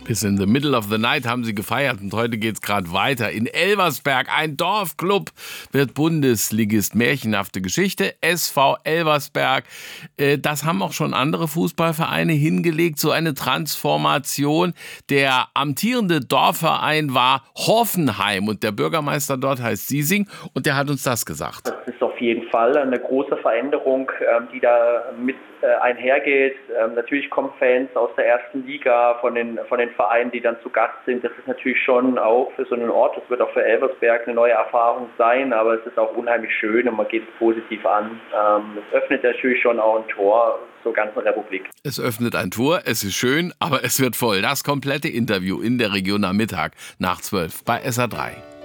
Bis in the middle of the night haben sie gefeiert und heute geht's gerade weiter. In Elversberg, ein Dorfclub, wird Bundesligist. Märchenhafte Geschichte, SV Elversberg. Das haben auch schon andere Fußballvereine hingelegt, so eine Transformation. Der amtierende Dorfverein war Hoffenheim und der Bürgermeister dort heißt Siesing und der hat uns das gesagt. Das ist auf jeden Fall eine große Veränderung, die da mit einhergeht. Natürlich kommen Fans aus der ersten Liga von den Vereinen, die dann zu Gast sind. Das ist natürlich schon auch für so einen Ort, das wird auch für Elversberg eine neue Erfahrung sein, aber es ist auch unheimlich schön und man geht es positiv an. Es öffnet natürlich schon auch ein Tor zur ganzen Republik. Es öffnet ein Tor, es ist schön, aber es wird voll. Das komplette Interview in der Region am Mittag nach 12 bei SA3.